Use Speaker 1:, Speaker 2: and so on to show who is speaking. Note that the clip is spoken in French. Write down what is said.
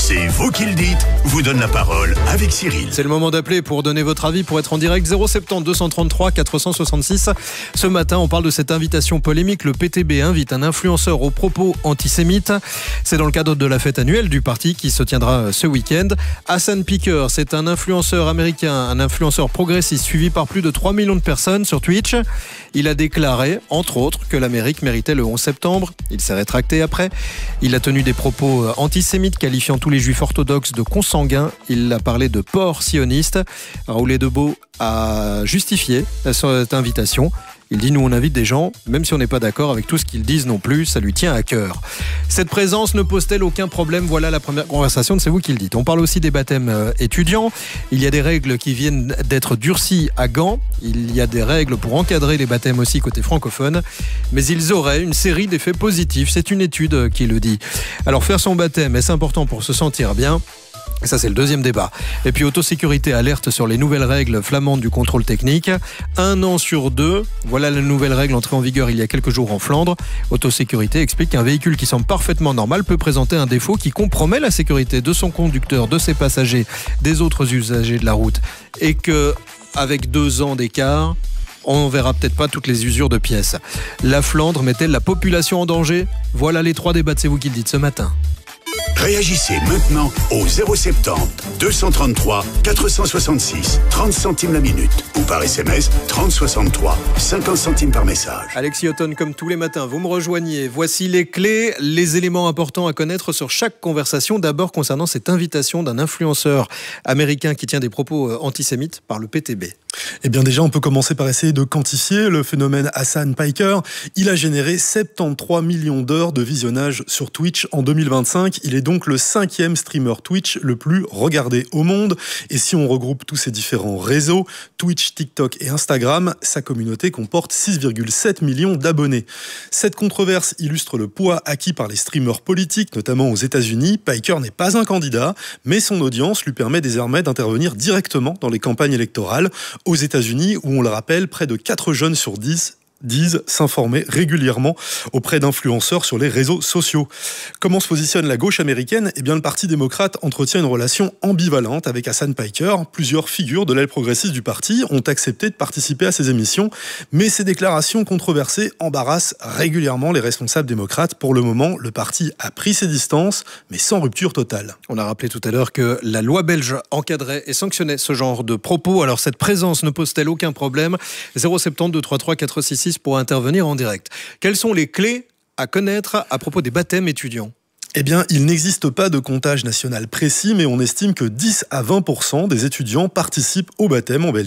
Speaker 1: C'est vous qui le dites, vous donne la parole avec Cyril.
Speaker 2: C'est le moment d'appeler pour donner votre avis, pour être en direct. 070 233 466. Ce matin, on parle de cette invitation polémique. Le PTB invite un influenceur aux propos antisémites. C'est dans le cadre de la fête annuelle du parti qui se tiendra ce week-end. Hassan Piker, c'est un influenceur américain, un influenceur progressiste suivi par plus de 3 millions de personnes sur Twitch. Il a déclaré, entre autres, que l'Amérique méritait le 11 septembre. Il s'est rétracté après. Il a tenu des propos antisémites, qualifiant tous les juifs orthodoxes de consanguins. Il a parlé de porc sioniste. Raoul Edebeau a justifié cette invitation. Il dit, nous on invite des gens, même si on n'est pas d'accord avec tout ce qu'ils disent non plus, ça lui tient à cœur. Cette présence ne pose-t-elle aucun problème? Voilà la première conversation de C'est vous qui le dites. On parle aussi des baptêmes étudiants. Il y a des règles qui viennent d'être durcies à Gand. Il y a des règles pour encadrer les baptêmes aussi côté francophone. Mais ils auraient une série d'effets positifs. C'est une étude qui le dit. Alors faire son baptême, est-ce important pour se sentir bien? Ça, c'est le deuxième débat. Et puis, Autosécurité alerte sur les nouvelles règles flamandes du contrôle technique. 1 an sur 2, voilà la nouvelle règle entrée en vigueur il y a quelques jours en Flandre. Autosécurité explique qu'un véhicule qui semble parfaitement normal peut présenter un défaut qui compromet la sécurité de son conducteur, de ses passagers, des autres usagers de la route. Et que, avec 2 ans d'écart, on verra peut-être pas toutes les usures de pièces. La Flandre met-elle la population en danger? Voilà les 3 débats de C'est vous qui le dites ce matin.
Speaker 1: Réagissez maintenant au 070 233 466 30 centimes la minute ou par SMS 3063 50 centimes par message.
Speaker 2: Alexis Othon, comme tous les matins, vous me rejoignez. Voici les clés, les éléments importants à connaître sur chaque conversation. D'abord concernant cette invitation d'un influenceur américain qui tient des propos antisémites par le PTB.
Speaker 3: Eh bien déjà, on peut commencer par essayer de quantifier le phénomène Hassan Piker. Il a généré 73 millions d'heures de visionnage sur Twitch en 2025. Il est donc le 5e streamer Twitch le plus regardé au monde. Et si on regroupe tous ces différents réseaux, Twitch, TikTok et Instagram, sa communauté comporte 6,7 millions d'abonnés. Cette controverse illustre le poids acquis par les streamers politiques, notamment aux États-Unis. Piker n'est pas un candidat, mais son audience lui permet désormais d'intervenir directement dans les campagnes électorales. Aux États-Unis, où on le rappelle, près de 4 jeunes sur 10 disent s'informer régulièrement auprès d'influenceurs sur les réseaux sociaux. Comment se positionne la gauche américaine? Eh bien, le Parti démocrate entretient une relation ambivalente avec Hassan Piker. Plusieurs figures de l'aile progressiste du parti ont accepté de participer à ces émissions, mais ces déclarations controversées embarrassent régulièrement les responsables démocrates. Pour le moment, le parti a pris ses distances, mais sans rupture totale.
Speaker 2: On a rappelé tout à l'heure que la loi belge encadrait et sanctionnait ce genre de propos. Alors, cette présence ne pose-t-elle aucun problème? 070 233 466 pour intervenir en direct. Quelles sont les clés à connaître à propos des baptêmes étudiants?
Speaker 3: Eh bien, il n'existe pas de comptage national précis, mais on estime que 10 à 20% des étudiants participent au baptême en Belgique.